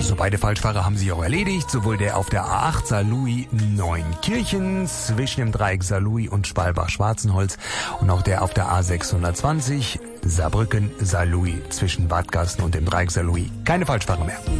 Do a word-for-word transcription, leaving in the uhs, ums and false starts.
So, beide Falschfahrer haben sich auch erledigt. Sowohl der auf der A acht Saarlouis-Neunkirchen zwischen dem Dreieck Saarlouis und Schwalbach-Schwarzenholz und auch der auf der A sechshundertzwanzig Saarbrücken-Saarlouis zwischen Wadgassen und dem Dreieck Saarlouis. Keine Falschfahrer mehr.